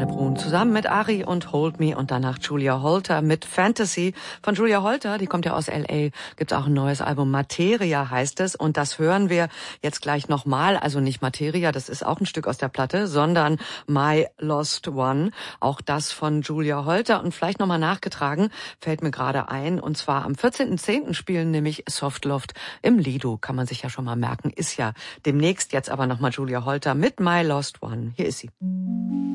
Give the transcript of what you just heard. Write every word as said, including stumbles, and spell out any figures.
Susanne Brun zusammen mit Ari und Hold Me und danach Julia Holter mit Fantasy. Von Julia Holter, die kommt ja aus L A, gibt auch ein neues Album, Materia heißt es, und das hören wir jetzt gleich nochmal, also nicht Materia, das ist auch ein Stück aus der Platte, sondern My Lost One, auch das von Julia Holter, und vielleicht nochmal nachgetragen, fällt mir gerade ein, und zwar am vierzehnten zehnten spielen nämlich Softloft im Lido, kann man sich ja schon mal merken, ist ja demnächst. Jetzt aber nochmal Julia Holter mit My Lost One. Hier ist sie.